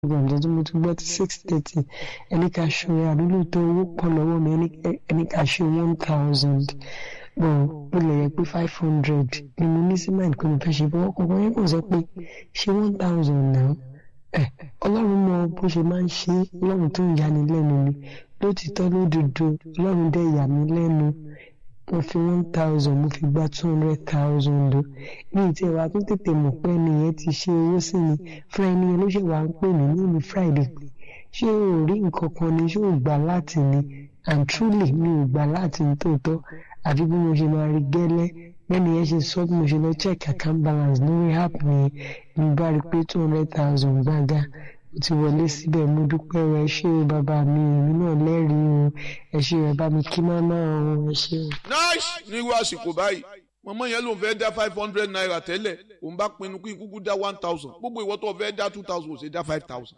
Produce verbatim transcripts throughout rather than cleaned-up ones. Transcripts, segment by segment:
program tó mo tún gbọ́ ti six thirty ẹni ká ṣọrẹ àdúgbò tó owó pọ̀ lọ́wọ́ mi ẹni ká ṣe one thousand bọ̀ ó lè yẹ pé five hundred ni mo ní sí mind kò ní fẹ́ ṣe bọ́ ọkọ̀ yẹn kò sọ pé ṣe one thousand náà ẹ ọlọ́run mọ bó ṣe máa ń ṣe ọlọ́run tó ń yani lẹ́nu ni lótìtọ́ lódodo ọlọ́run dẹ̀ yà mí lẹ́nu mo fi one thousand mo fi gba two hundred thousand o ní ìtì ẹ̀wà tó tètè mọ̀ pé ẹnìyẹn ti ṣe owó sí mi fún ẹnìyẹn ló ṣe wà ń pè mí ní ìlú Friday pé ṣé o rí nǹkan kan ni ṣé o gbà láti ni and truly mi ò gbà láti ní tòótọ́ àfi bí mo ṣe máa rí gẹ́lẹ́ bẹ́ẹ̀ni yẹn ṣe sọ bí mo ṣe lọ check account balance lórí app mi ní bá rí pé two hundred thousand gbága ó ti wọlé síbẹ̀ mo dúpẹ́ rẹ ṣé o bàbá mi èmi náà lẹ́rìí o ẹ ṣé ẹ bá mi kí máma o ẹ ṣé o. nice nírú àsìkò báyìí mọ̀mọ́ yẹn ló ń fẹ́ dá five hundred naira tẹ́lẹ̀ òun bá pinnu kí n kúkú dá one thousand gbogbo ìwọ tó fẹ́ dá two thousand ó ṣe dá five thousand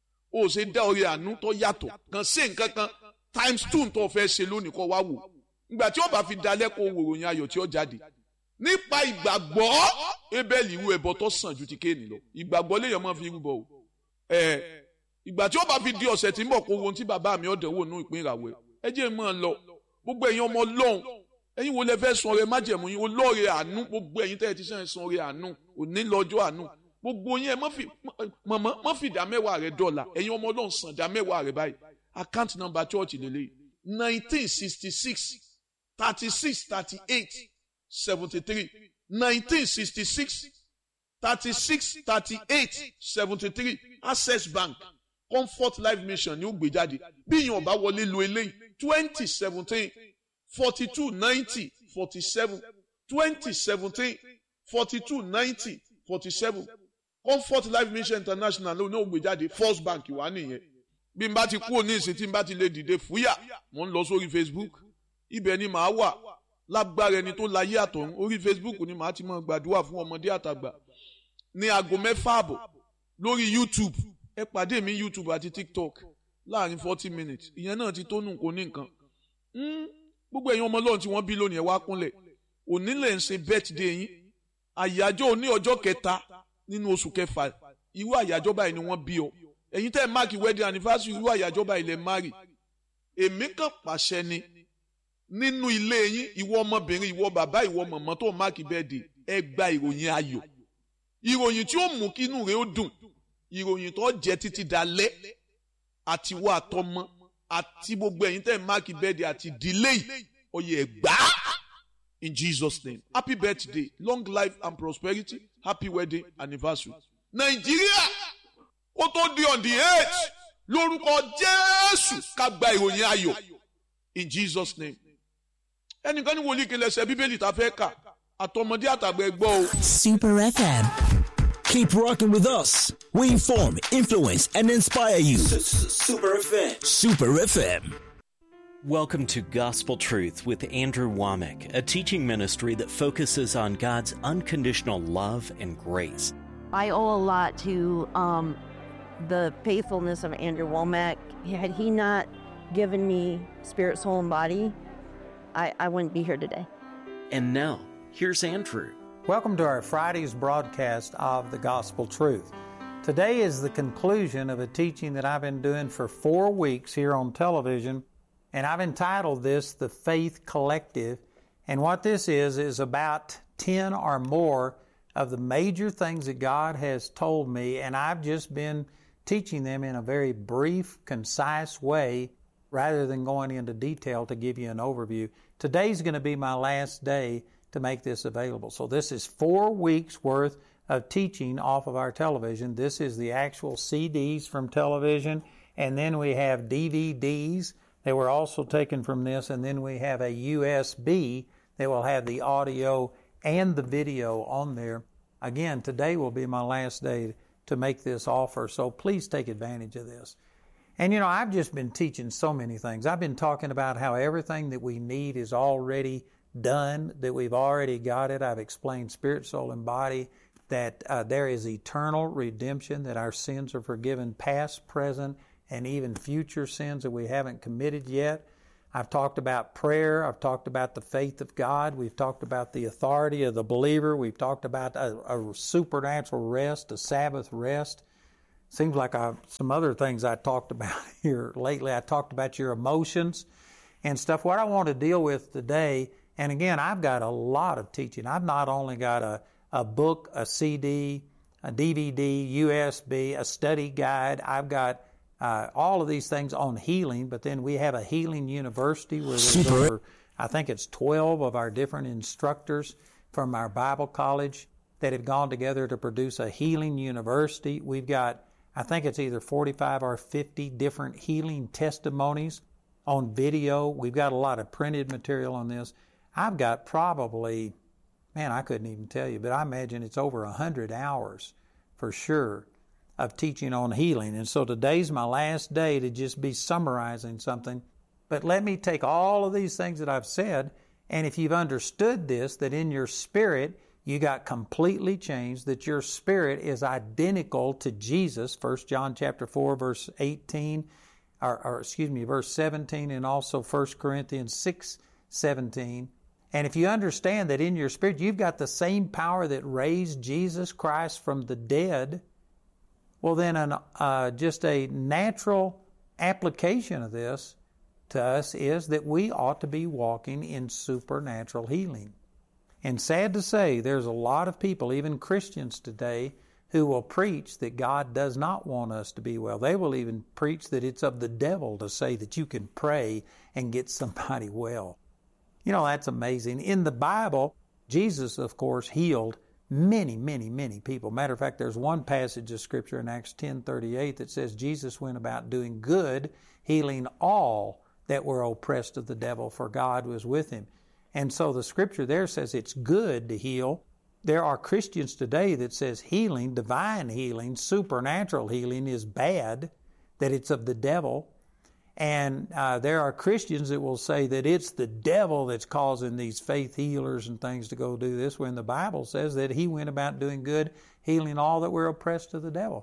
ó ṣe dá orí àánú tó yàtọ̀ kan ṣe nǹkan kan times two tó fẹ́ ṣe lónìí kọ́ wá wò ìgbà tí ó bá fi dalẹ́ kó wòròyìn ayọ̀ tí ó jáde nípa ìgbàgbọ́ Ébẹ́lì irú ẹbọ tó sàn ju ti Kéènì lọ ìgbàgbọ́ léèyàn máa fi rúbọ o ẹ ìgbà tí ó bá fi di ọ̀sẹ̀ tí ń bọ̀ kó wo ohun tí bàbá mi ọ̀dẹ̀ wò nú ìpín ìràwẹ̀ ẹ jẹ́ mọ́ ọ lọ gbogbo ẹ̀yin ọmọ Ọlọ́run ẹ̀yin wo lẹ fẹ́ sun ọrẹ májẹ̀mú yín olóore àánú gbogbo ẹ̀yin tẹ́ ẹ ti sàn sun ọrẹ àánú òní lọ́jọ́ àánú gbogbo yín ẹ má fi mọ̀mọ́ má fi ìdá mẹ́wàá rẹ dọ́là ẹ̀yin ọmọ Ọlọ́run san ìdá mẹ́wàá rẹ báyìí account number church lélẹ́yìí nineteen sixty six thirty six thirty eight seventy three nineteen sixty six thirty six thirty eight seventy three Access Bank Comfort Life Mission ni ó gbé jáde bí yín ọba wọlé lo eléyìí twenty seventeen forty two ninety forty seven twenty seventeen forty two ninety forty seven Comfort Life Mission International ló ní ó gbé jáde First Bank wà nìyẹn bí n bá ti kúrò ní ìsìn tí n bá ti lè dìde fúyà mo ń lọ sórí Facebook ibẹ̀ ni màá wà lágbára ẹni tó láyé àtọ̀run orí Facebook ni màá ti máa gbàdúrà fún ọmọdé àtàgbà ní aago mẹ́fà àbọ̀ lórí YouTube ẹ pàdé mi YouTube àti TikTok láàrin forty minutes ìyẹn náà ti tó nù kó ní nǹkan gbogbo ẹ̀yin ọmọ Ọlọ́run tí wọ́n bí lónìí ẹ wá kúnlẹ̀ òní lè ń ṣe birthday yín àyájọ́ òní ọjọ́ kẹta nínú oṣù kẹfà irú àyájọ́ báyìí ni wọ́n bí ọ ẹ̀yin tẹ́ ẹ máàkì wedding anniversary irú àyájọ́ báyìí lẹ marry èmi kàn pàṣẹ ni nínú ilé yín ìwọ ọmọbìnrin ìwọ bàbá ìwọ mọ̀mọ́ tó máàkì birthday ẹ gba ìròyìn ayọ̀ ìròyìn tí ó mú kí inú rẹ ó dùn ìròyìn tó jẹ́ títí dalẹ́ àti wà àtọmọ àti gbogbo ẹ̀yin tẹ́ ẹ máàkì birthday àti delay oyè ẹgbà in Jesus name happy birthday long life and prosperity happy wedding anniversary Nàìjíríà ó tó di on the eight lórúkọ Jésù ká gba ìròyìn ayọ̀ in Jesus name ẹnìkan ní wòlíì kìlẹ̀ ṣe bíbélì tá a fẹ́ kà àtọmọdé àtàgbẹ̀ gbọ́ o. Super F M. Keep rocking with us. We inform, influence, and inspire you. Super F M. Super F M. Welcome to Gospel Truth with Andrew Womack, a teaching ministry that focuses on God's unconditional love and grace. I owe a lot to um, the faithfulness of Andrew Womack. Had he not given me spirit, soul, and body, I, I wouldn't be here today. And now, here's Andrew. Welcome to our Friday's broadcast of the Gospel Truth. Today is the conclusion of a teaching that I've been doing for four weeks here on television, and I've entitled this The Faith Collective. And what this is, is about ten or more of the major things that God has told me, and I've just been teaching them in a very brief, concise way, rather than going into detail to give you an overview. Today's going to be my last day to make this available. So this is four weeks worth of teaching off of our television. This is the actual C Ds from television, and then we have D V Ds that were also taken from this, and then we have a U S B that will have the audio and the video on there. Again, today will be my last day to make this offer, so please take advantage of this. And you know, I've just been teaching so many things. I've been talking about how everything that we need is already done, that we've already got it. I've explained spirit, soul, and body, that uh, there is eternal redemption, that our sins are forgiven, past, present, and even future sins that we haven't committed yet. I've talked about prayer. I've talked about the faith of God. We've talked about the authority of the believer. We've talked about a, a supernatural rest, a Sabbath rest. seems like I, some other things I talked about here lately. I talked about your emotions and stuff. What I want to deal with today, and again, I've got a lot of teaching. I've not only got a, a book, a C D, a D V D, U S B, a study guide. I've got uh, all of these things on healing, but then we have a healing university where there's over, I think it's twelve of our different instructors from our Bible college that have gone together to produce a healing university. We've got, I think it's either forty-five or fifty different healing testimonies on video. We've got a lot of printed material on this. I've got probably, man, I couldn't even tell you, but I imagine it's over one hundred hours for sure of teaching on healing. And so today's my last day to just be summarizing something. But let me take all of these things that I've said, and if you've understood this, that in your spirit you got completely changed, that your spirit is identical to Jesus, First John chapter four, verse eighteen, or, or excuse me, verse seventeen, and also First Corinthians six, seventeen. And if you understand that in your spirit you've got the same power that raised Jesus Christ from the dead, well then an, uh, just a natural application of this to us is that we ought to be walking in supernatural healing. And sad to say, there's a lot of people, even Christians today, who will preach that God does not want us to be well. They will even preach that it's of the devil to say that you can pray and get somebody well. You know, that's amazing. In the Bible, Jesus, of course, healed many, many, many people. Matter of fact, there's one passage of Scripture in Acts ten thirty-eight that says Jesus went about doing good, healing all that were oppressed of the devil, for God was with him. And so the Scripture there says it's good to heal. There are Christians today that says healing, divine healing, supernatural healing is bad, that it's of the devil. And uh, there are Christians that will say that it's the devil that's causing these faith healers and things to go do this, when the Bible says that he went about doing good, healing all that were oppressed of the devil.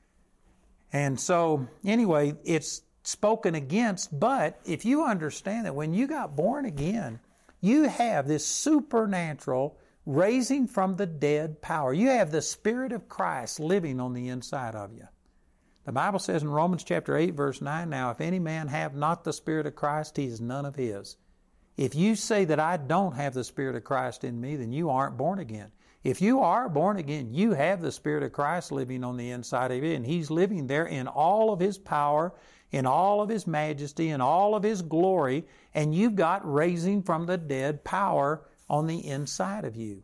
And so, anyway, it's spoken against, but if you understand that when you got born again, you have this supernatural raising from the dead power. You have the Spirit of Christ living on the inside of you. The Bible says in Romans chapter eight, verse nine, now if any man have not the Spirit of Christ, he is none of his. If you say that I don't have the Spirit of Christ in me, then you aren't born again. If you are born again, you have the Spirit of Christ living on the inside of you, and He's living there in all of His power, in all of His majesty, in all of His glory, and you've got raising from the dead power on the inside of you.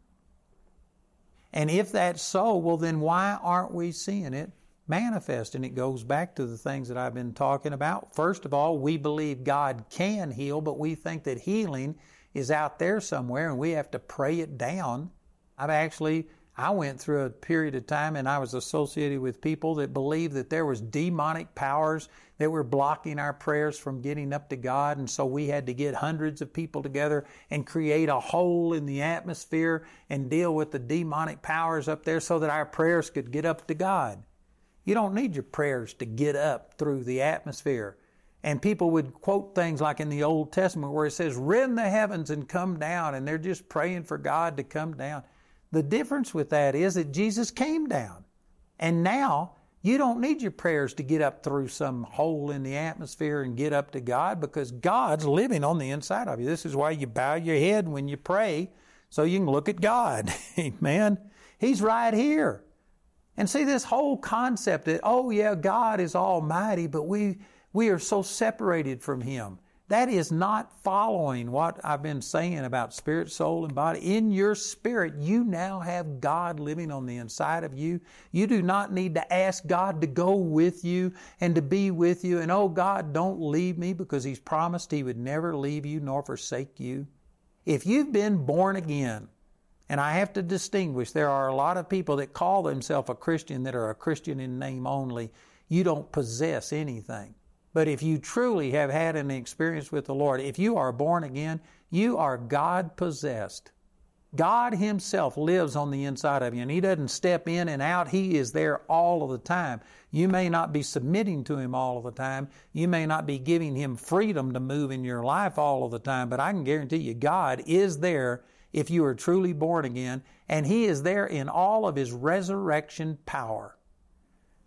And if that's so, well then why aren't we seeing it manifest? And it goes back to the things that I've been talking about. First of all, we believe God can heal, but we think that healing is out there somewhere and we have to pray it down. I've actually, I went through a period of time and I was associated with people that believed that there was demonic powers that were blocking our prayers from getting up to God, and so we had to get hundreds of people together and create a hole in the atmosphere and deal with the demonic powers up there so that our prayers could get up to God. You don't need your prayers to get up through the atmosphere. And people would quote things like in the Old Testament where it says, rend the heavens and come down, and they're just praying for God to come down. The difference with that is that Jesus came down. And now you don't need your prayers to get up through some hole in the atmosphere and get up to God, because God's living on the inside of you. This is why you bow your head when you pray, so you can look at God. Amen. He's right here. And see, this whole concept that, oh yeah, God is almighty, but we we are so separated from Him. That is not following what I've been saying about spirit, soul, and body. In your spirit, you now have God living on the inside of you. You do not need to ask God to go with you and to be with you. And, oh, God, don't leave me, because He's promised He would never leave you nor forsake you. If you've been born again, and I have to distinguish, there are a lot of people that call themselves a Christian that are a Christian in name only. You don't possess anything. But if you truly have had an experience with the Lord, if you are born again, you are God-possessed. God Himself lives on the inside of you, and He doesn't step in and out. He is there all of the time. You may not be submitting to Him all of the time. You may not be giving Him freedom to move in your life all of the time, but I can guarantee you God is there if you are truly born again, and He is there in all of His resurrection power.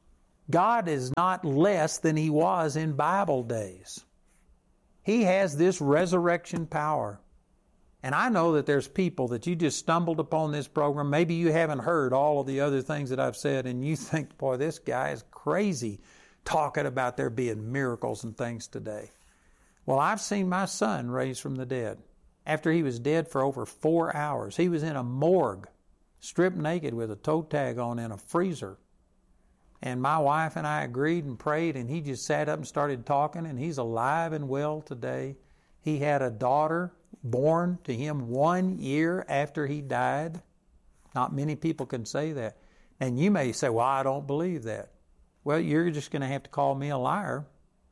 God is not less than He was in Bible days. He has this resurrection power. And I know that there's people that you just stumbled upon this program. Maybe you haven't heard all of the other things that I've said, and you think, boy, this guy is crazy talking about there being miracles and things today. Well, I've seen my son raised from the dead. After he was dead for over four hours, he was in a morgue, stripped naked with a toe tag on in a freezer. And my wife and I agreed and prayed, and he just sat up and started talking, and he's alive and well today. He had a daughter born to him one year after he died. Not many people can say that. And you may say, well, I don't believe that. Well, you're just going to have to call me a liar.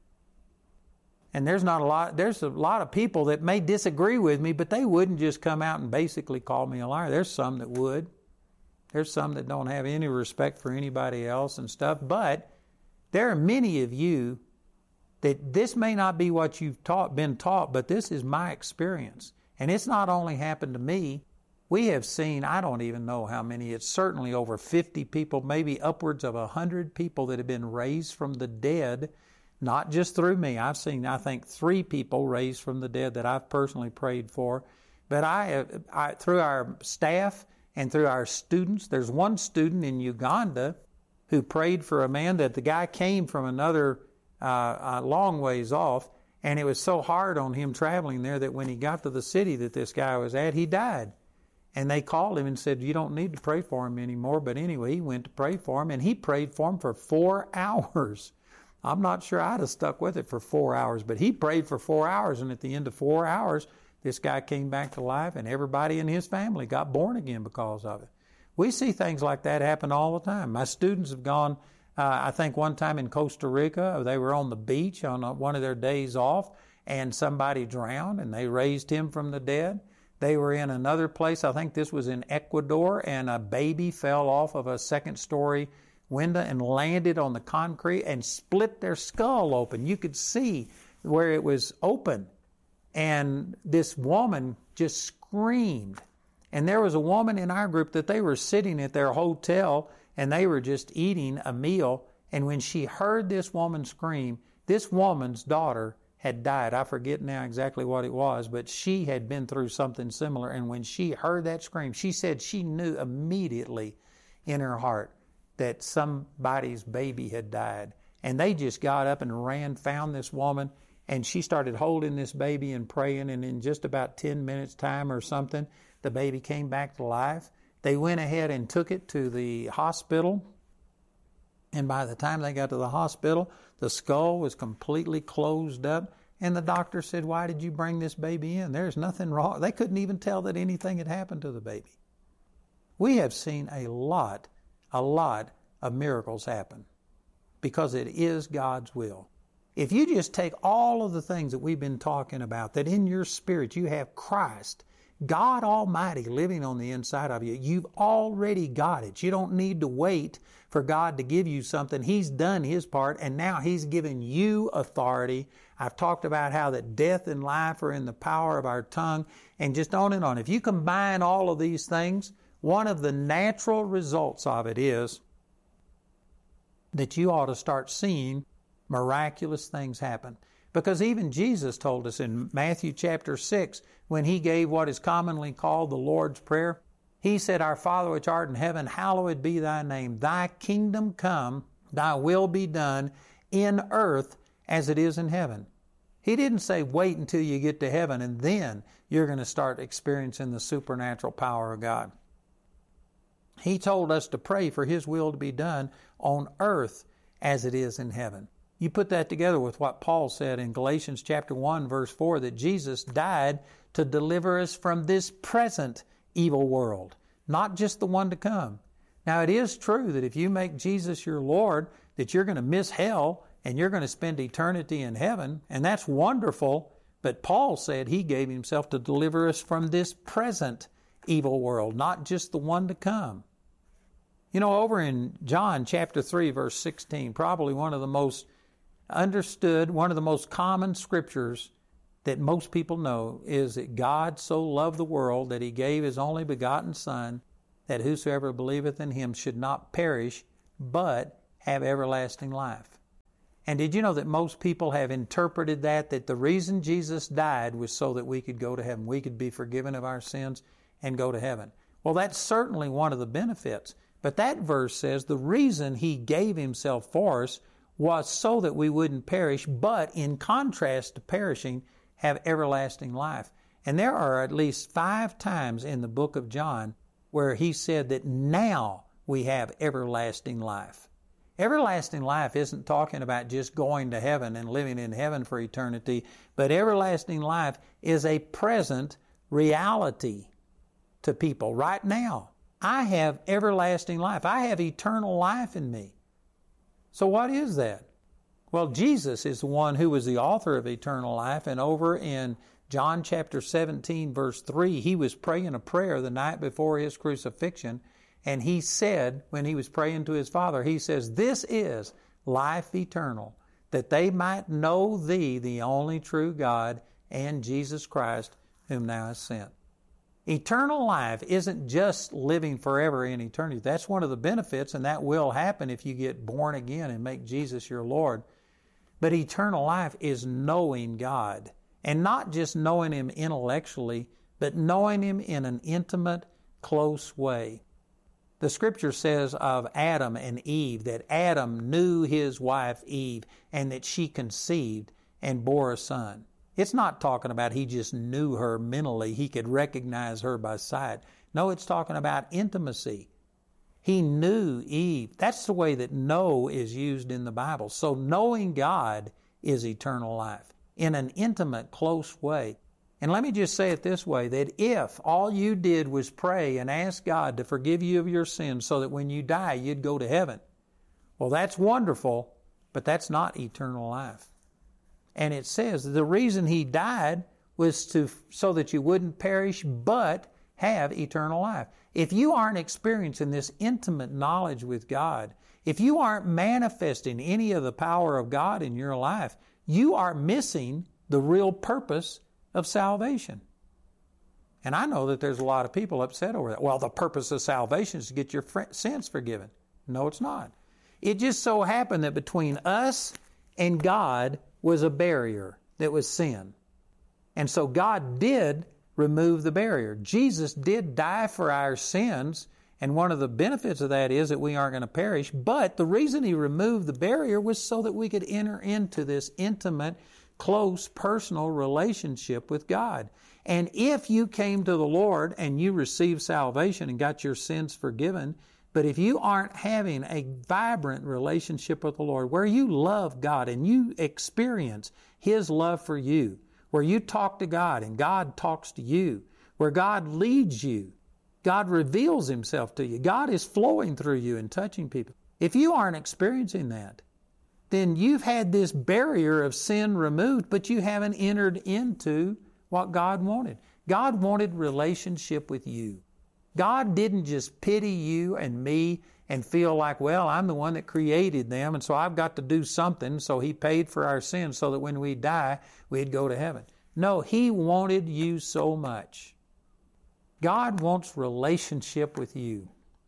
And there's not a lot, there's a lot of people that may disagree with me, but they wouldn't just come out and basically call me a liar. There's some that would. There's some that don't have any respect for anybody else and stuff. But there are many of you that this may not be what you've taught, been taught, but this is my experience. And it's not only happened to me. We have seen, I don't even know how many, it's certainly over fifty people, maybe upwards of one hundred people that have been raised from the dead, not just through me. I've seen, I think, three people raised from the dead that I've personally prayed for. But I, I through our staff and through our students, there's one student in Uganda who prayed for a man that the guy came from another uh, a long ways off, and it was so hard on him traveling there that when he got to the city that this guy was at, he died. And they called him and said, you don't need to pray for him anymore. But anyway, he went to pray for him, and he prayed for him for four hours. I'm not sure I'd have stuck with it for four hours, but he prayed for four hours, and at the end of four hours, this guy came back to life, and everybody in his family got born again because of it. We see things like that happen all the time. My students have gone, uh, I think one time in Costa Rica, they were on the beach on one of their days off, and somebody drowned, and they raised him from the dead. They were in another place, I think this was in Ecuador, and a baby fell off of a second-story window and landed on the concrete and split their skull open. You could see where it was open. And this woman just screamed. And there was a woman in our group that they were sitting at their hotel, and they were just eating a meal. And when she heard this woman scream, this woman's daughter had died. I forget now exactly what it was, but she had been through something similar. And when she heard that scream, she said she knew immediately in her heart that somebody's baby had died. And they just got up and ran, found this woman, and she started holding this baby and praying. And in just about ten minutes time or something, the baby came back to life. They went ahead and took it to the hospital. And by the time they got to the hospital, the skull was completely closed up. And the doctor said, why did you bring this baby in? There's nothing wrong. They couldn't even tell that anything had happened to the baby. We have seen a lot, a lot of miracles happen because it is God's will. If you just take all of the things that we've been talking about, that in your spirit you have Christ, God Almighty living on the inside of you, you've already got it. You don't need to wait for God to give you something. He's done His part, and now He's given you authority. I've talked about how that death and life are in the power of our tongue, and just on and on. If you combine all of these things, one of the natural results of it is that you ought to start seeing miraculous things happen. Because even Jesus told us in Matthew chapter six, when He gave what is commonly called the Lord's Prayer, He said, Our Father which art in heaven, hallowed be Thy name. Thy kingdom come, Thy will be done in earth as it is in heaven. He didn't say wait until you get to heaven and then you're going to start experiencing the supernatural power of God. He told us to pray for His will to be done on earth as it is in heaven. You put that together with what Paul said in Galatians chapter one, verse four, that Jesus died to deliver us from this present evil world, not just the one to come. Now, it is true that if you make Jesus your Lord, that you're going to miss hell and you're going to spend eternity in heaven, and that's wonderful. But Paul said He gave Himself to deliver us from this present evil world, not just the one to come. You know, over in John chapter three, verse sixteen, probably one of the most understood, one of the most common scriptures that most people know is that God so loved the world that He gave His only begotten Son, that whosoever believeth in Him should not perish, but have everlasting life. And did you know that most people have interpreted that, that the reason Jesus died was so that we could go to heaven, we could be forgiven of our sins and go to heaven? Well, that's certainly one of the benefits. But that verse says the reason He gave Himself for us was so that we wouldn't perish, but in contrast to perishing, have everlasting life. And there are at least five times in the book of John where He said that now we have everlasting life. Everlasting life isn't talking about just going to heaven and living in heaven for eternity, but everlasting life is a present reality to people right now. I have everlasting life. I have eternal life in me. So what is that? Well, Jesus is the one who was the author of eternal life, and over in John chapter seventeen, verse three, He was praying a prayer the night before His crucifixion, and He said, when He was praying to His Father, He says, "This is life eternal, that they might know Thee, the only true God, and Jesus Christ, whom Thou hast sent." Eternal life isn't just living forever in eternity. That's one of the benefits, and that will happen if you get born again and make Jesus your Lord. But eternal life is knowing God, and not just knowing Him intellectually, but knowing Him in an intimate, close way. The Scripture says of Adam and Eve that Adam knew his wife Eve and that she conceived and bore a son. It's not talking about he just knew her mentally. He could recognize her by sight. No, it's talking about intimacy. He knew Eve. That's the way that know is used in the Bible. So knowing God is eternal life in an intimate, close way. And let me just say it this way, that if all you did was pray and ask God to forgive you of your sins so that when you die you'd go to heaven, well, that's wonderful, but that's not eternal life. And it says the reason He died was to so that you wouldn't perish but have eternal life. If you aren't experiencing this intimate knowledge with God, if you aren't manifesting any of the power of God in your life, you are missing the real purpose of salvation. And I know that there's a lot of people upset over that. Well, the purpose of salvation is to get your sins forgiven. No, it's not. It just so happened that between us and God was a barrier that was sin. And so God did remove the barrier. Jesus did die for our sins, and one of the benefits of that is that we aren't going to perish, but the reason He removed the barrier was so that we could enter into this intimate, close, personal relationship with God. And if you came to the Lord and you received salvation and got your sins forgiven, but if you aren't having a vibrant relationship with the Lord where you love God and you experience His love for you, where you talk to God and God talks to you, where God leads you, God reveals Himself to you, God is flowing through you and touching people. If you aren't experiencing that, then you've had this barrier of sin removed, but you haven't entered into what God wanted. God wanted relationship with you. God didn't just pity you and me and feel like, well, I'm the one that created them, and so I've got to do something, so He paid for our sins so that when we die, we'd go to heaven. No, He wanted you so much. God wants relationship with you,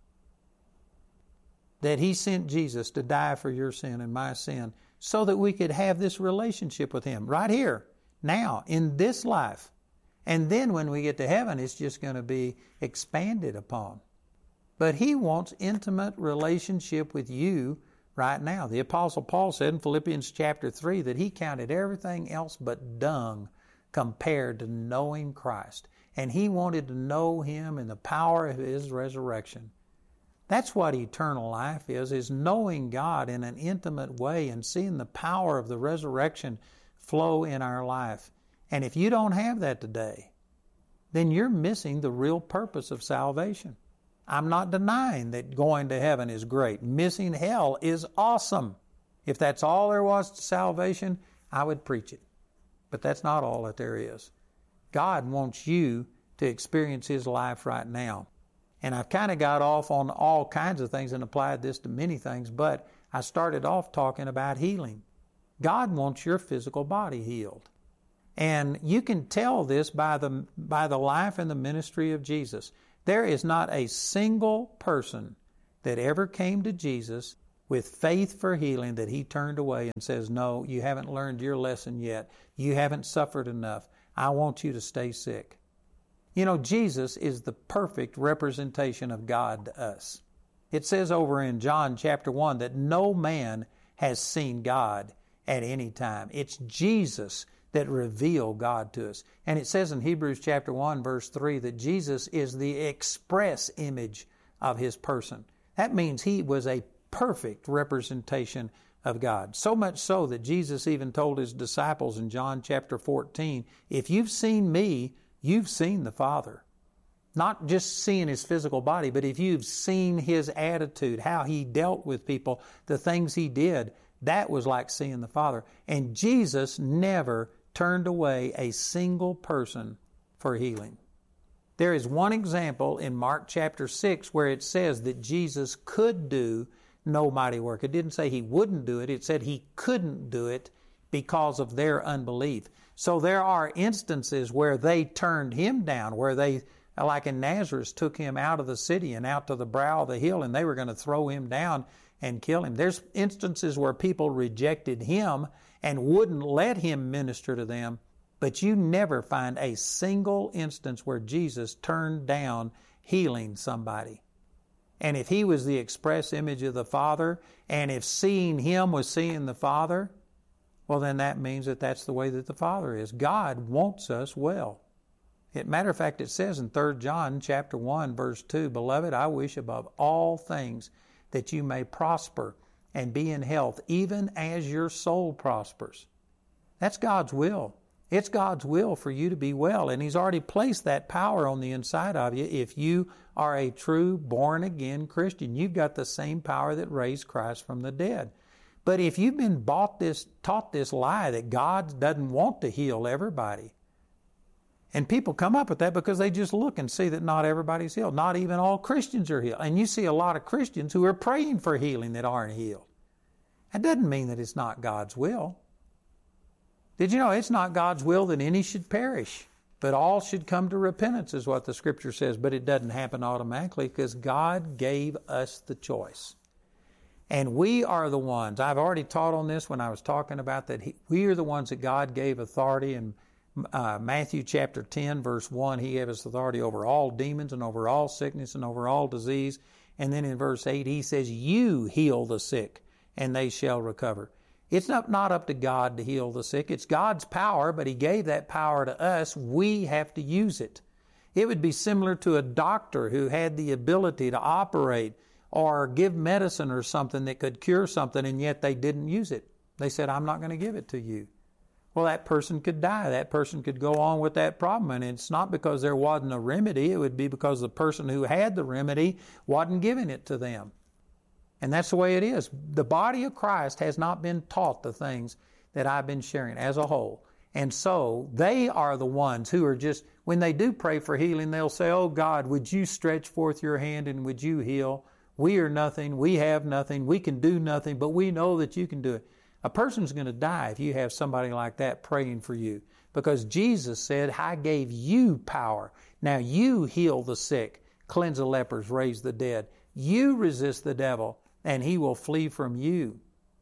that He sent Jesus to die for your sin and my sin so that we could have this relationship with Him right here, now, in this life. And then when we get to heaven, it's just going to be expanded upon. But He wants intimate relationship with you right now. The Apostle Paul said in Philippians chapter three that he counted everything else but dung compared to knowing Christ. And he wanted to know Him in the power of His resurrection. That's what eternal life is, is knowing God in an intimate way and seeing the power of the resurrection flow in our life. And if you don't have that today, then you're missing the real purpose of salvation. I'm not denying that going to heaven is great. Missing hell is awesome. If that's all there was to salvation, I would preach it. But that's not all that there is. God wants you to experience His life right now. And I've kind of got off on all kinds of things and applied this to many things, but I started off talking about healing. God wants your physical body healed. And you can tell this by the, by the life and the ministry of Jesus. There is not a single person that ever came to Jesus with faith for healing that he turned away and says, no, you haven't learned your lesson yet. You haven't suffered enough. I want you to stay sick. You know, Jesus is the perfect representation of God to us. It says over in John chapter one that no man has seen God at any time. It's Jesus that revealed God to us. And it says in Hebrews chapter one verse three that Jesus is the express image of His person. That means He was a perfect representation of God. So much so that Jesus even told His disciples in John chapter fourteen, if you've seen me, you've seen the Father. Not just seeing His physical body, but if you've seen His attitude, how He dealt with people, the things He did, that was like seeing the Father. And Jesus never turned away a single person for healing. There is one example in Mark chapter six where it says that Jesus could do no mighty work. It didn't say He wouldn't do it. It said He couldn't do it because of their unbelief. So there are instances where they turned Him down, where they, like in Nazareth, took Him out of the city and out to the brow of the hill, and they were going to throw Him down and kill Him. There's instances where people rejected Him and wouldn't let Him minister to them, but you never find a single instance where Jesus turned down healing somebody. And if He was the express image of the Father, and if seeing Him was seeing the Father, well, then that means that that's the way that the Father is. God wants us well. As a matter of fact, it says in Third John chapter one, verse two, Beloved, I wish above all things that you may prosper and be in health, even as your soul prospers. That's God's will. It's God's will for you to be well, and He's already placed that power on the inside of you. If you are a true born-again Christian, you've got the same power that raised Christ from the dead. But if you've been bought this, taught this lie that God doesn't want to heal everybody, and people come up with that because they just look and see that not everybody's healed. Not even all Christians are healed. And you see a lot of Christians who are praying for healing that aren't healed. That doesn't mean that it's not God's will. Did you know it's not God's will that any should perish, but all should come to repentance, is what the Scripture says. But it doesn't happen automatically because God gave us the choice. And we are the ones, I've already taught on this when I was talking about that, he, we are the ones that God gave authority. In uh, Matthew chapter ten, verse one, He gave us authority over all demons and over all sickness and over all disease. And then in verse eight, He says, you heal the sick and they shall recover. It's not, not up to God to heal the sick. It's God's power, but He gave that power to us. We have to use it. It would be similar to a doctor who had the ability to operate or give medicine or something that could cure something, and yet they didn't use it. They said, I'm not going to give it to you. Well, that person could die. That person could go on with that problem, and it's not because there wasn't a remedy. It would be because the person who had the remedy wasn't giving it to them. And that's the way it is. The body of Christ has not been taught the things that I've been sharing as a whole. And so they are the ones who are just, when they do pray for healing, they'll say, oh God, would you stretch forth your hand and would you heal? We are nothing. We have nothing. We can do nothing, but we know that you can do it. A person's going to die if you have somebody like that praying for you, because Jesus said, I gave you power. Now you heal the sick, cleanse the lepers, raise the dead. You resist the devil, and he will flee from you.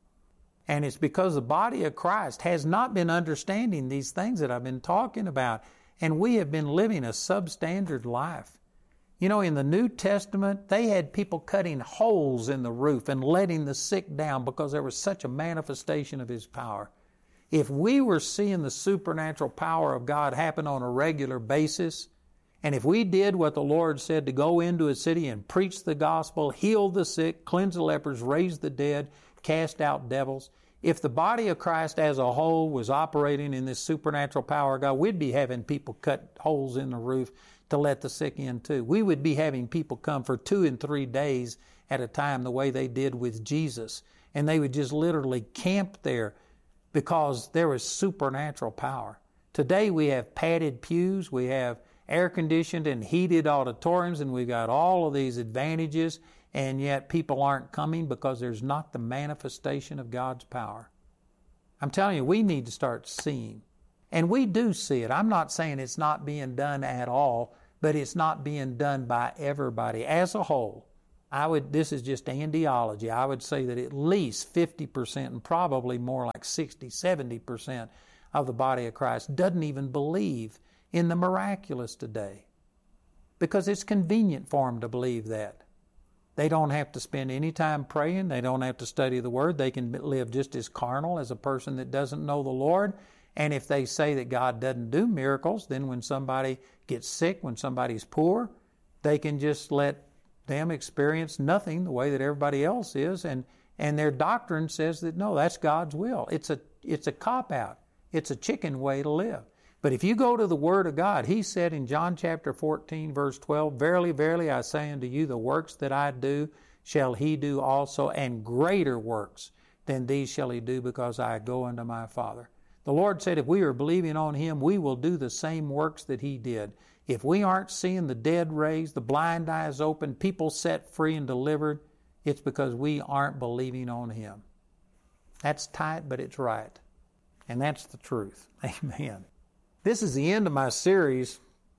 And it's because the body of Christ has not been understanding these things that I've been talking about, and we have been living a substandard life. You know, in the New Testament, they had people cutting holes in the roof and letting the sick down because there was such a manifestation of His power. If we were seeing the supernatural power of God happen on a regular basis, and if we did what the Lord said to go into a city and preach the gospel, heal the sick, cleanse the lepers, raise the dead, cast out devils, if the body of Christ as a whole was operating in this supernatural power of God, we'd be having people cut holes in the roof to let the sick in too. We would be having people come for two and three days at a time the way they did with Jesus. And they would just literally camp there because there was supernatural power. Today we have padded pews, we have air-conditioned and heated auditoriums, and we've got all of these advantages, and yet people aren't coming because there's not the manifestation of God's power. I'm telling you, we need to start seeing. And we do see it. I'm not saying it's not being done at all, but it's not being done by everybody as a whole. I would, this is just Andyology, I would say that at least fifty percent and probably more like sixty, seventy percent of the body of Christ doesn't even believe in the miraculous today because it's convenient for them to believe that. They don't have to spend any time praying. They don't have to study the Word. They can live just as carnal as a person that doesn't know the Lord. And if they say that God doesn't do miracles, then when somebody gets sick, when somebody's poor, they can just let them experience nothing the way that everybody else is. And, and their doctrine says that, no, that's God's will. It's a, it's a cop-out. It's a chicken way to live. But if you go to the Word of God, He said in John chapter fourteen, verse twelve, "Verily, verily, I say unto you, the works that I do shall he do also, and greater works than these shall he do, because I go unto my Father." The Lord said if we are believing on Him, we will do the same works that He did. If we aren't seeing the dead raised, the blind eyes open, people set free and delivered, it's because we aren't believing on Him. That's tight, but it's right. And that's the truth. Amen. This is the end of my series,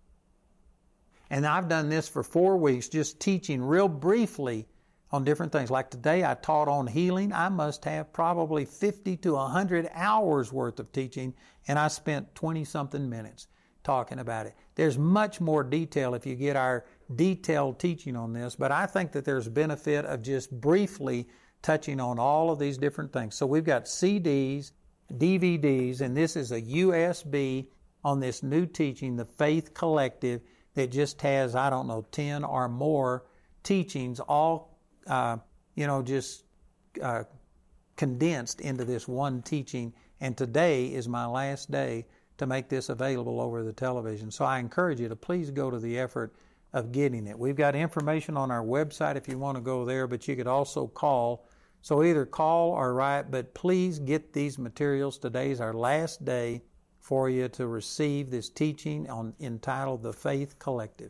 and I've done this for four weeks, just teaching real briefly on different things. Like today, I taught on healing. I must have probably fifty to one hundred hours worth of teaching, and I spent twenty-something minutes talking about it. There's much more detail if you get our detailed teaching on this, but I think that there's benefit of just briefly touching on all of these different things. So we've got C Ds, D V Ds, and this is a U S B on this new teaching, the Faith Collective, that just has, I don't know, ten or more teachings, all, uh, you know, just uh, condensed into this one teaching. And today is my last day to make this available over the television. So I encourage you to please go to the effort of getting it. We've got information on our website if you want to go there, but you could also call. So either call or write, but please get these materials. Today's our last day for you to receive this teaching on entitled The Faith Collective.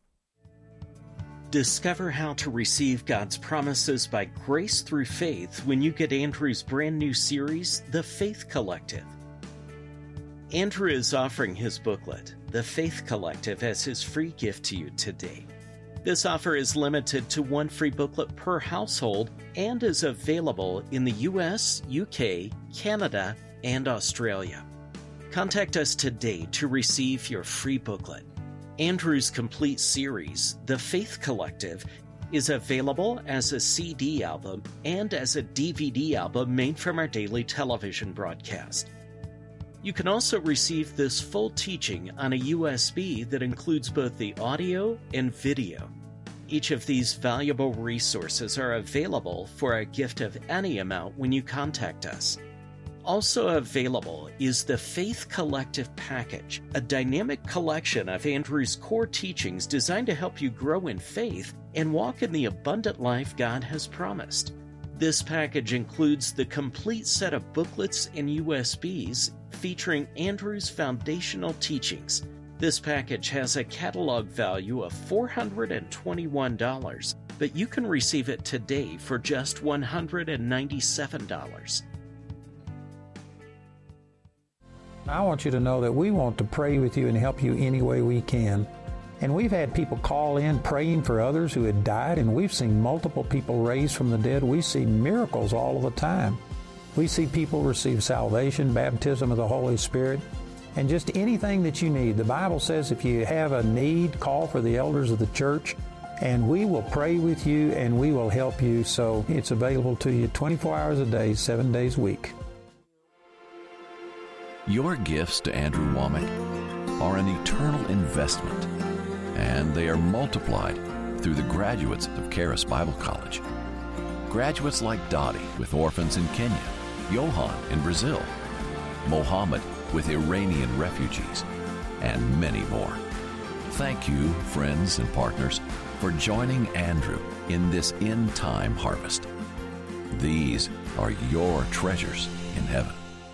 Discover how to receive God's promises by grace through faith when you get Andrew's brand new series, The Faith Collective. Andrew is offering his booklet, The Faith Collective, as his free gift to you today. This offer is limited to one free booklet per household and is available in the U S, U K, Canada, and Australia. Contact us today to receive your free booklet. Andrew's complete series, The Faith Collective, is available as a C D album and as a D V D album made from our daily television broadcast. You can also receive this full teaching on a U S B that includes both the audio and video. Each of these valuable resources are available for a gift of any amount when you contact us. Also available is the Faith Collective Package, a dynamic collection of Andrew's core teachings designed to help you grow in faith and walk in the abundant life God has promised. This package includes the complete set of booklets and U S Bs featuring Andrew's foundational teachings. This package has a catalog value of four hundred twenty-one dollars, but you can receive it today for just one hundred ninety-seven dollars. I want you to know that we want to pray with you and help you any way we can. And we've had people call in praying for others who had died, and we've seen multiple people raised from the dead. We see miracles all of the time. We see people receive salvation, baptism of the Holy Spirit, and just anything that you need. The Bible says if you have a need, call for the elders of the church, and we will pray with you and we will help you. So it's available to you twenty-four hours a day, seven days a week. Your gifts to Andrew Wommack are an eternal investment, and they are multiplied through the graduates of Charis Bible College. Graduates like Dottie with orphans in Kenya, Johan in Brazil, Mohammed with Iranian refugees, and many more. Thank you, friends and partners, for joining Andrew in this end-time harvest. These are your treasures in heaven.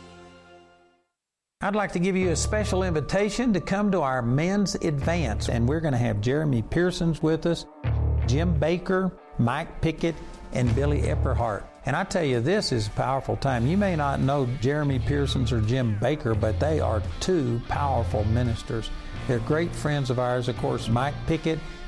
I'd like to give you a special invitation to come to our Men's Advance, and we're going to have Jeremy Pearsons with us, Jim Baker, Mike Pickett, and Billy Epperhart. And I tell you, this is a powerful time. You may not know Jeremy Pearsons or Jim Baker, but they are two powerful ministers. They're great friends of ours. Of course, Mike Pickett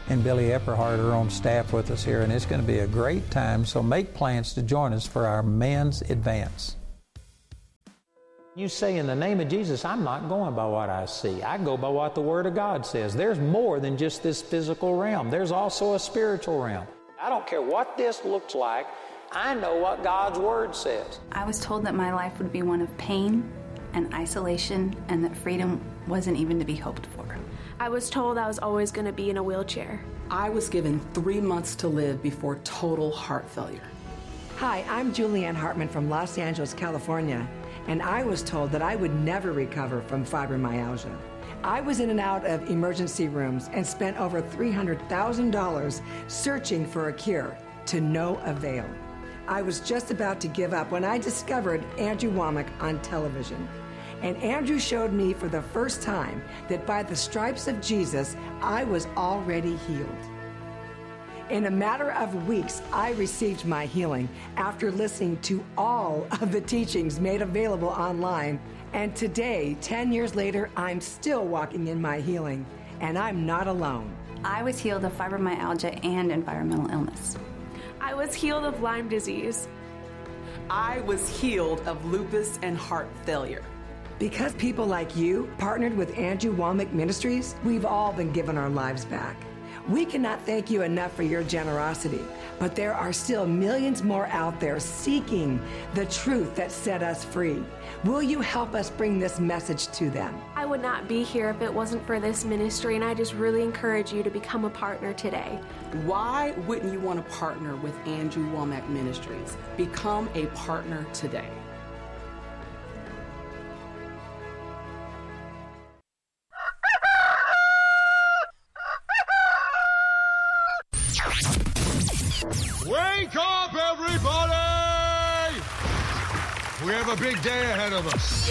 and Billy Epperhart are on staff with us here, and it's going to be a great time, so make plans to join us for our men's advance. You say, in the name of Jesus, I'm not going by what I see. I go by what the Word of God says. There's more than just this physical realm. There's also a spiritual realm. I don't care what this looks like. I know what God's Word says. I was told that my life would be one of pain and isolation, and that freedom wasn't even to be hoped for. I was told I was always going to be in a wheelchair. I was given three months to live before total heart failure. Hi, I'm Julianne Hartman from Los Angeles, California, and I was told that I would never recover from fibromyalgia. I was in and out of emergency rooms and spent over three hundred thousand dollars searching for a cure, to no avail. I was just about to give up when I discovered Andrew Wommack on television. And Andrew showed me for the first time that by the stripes of Jesus, I was already healed. In a matter of weeks, I received my healing after listening to all of the teachings made available online. And today, ten years later, I'm still walking in my healing, and I'm not alone. I was healed of fibromyalgia and environmental illness. I was healed of Lyme disease. I was healed of lupus and heart failure. Because people like you partnered with Andrew Wommack Ministries, we've all been given our lives back. We cannot thank you enough for your generosity, but there are still millions more out there seeking the truth that set us free. Will you help us bring this message to them? I would not be here if it wasn't for this ministry, and I just really encourage you to become a partner today. Why wouldn't you want to partner with Andrew Wommack Ministries? Become a partner today. Wake up, everybody! We have a big day ahead of us.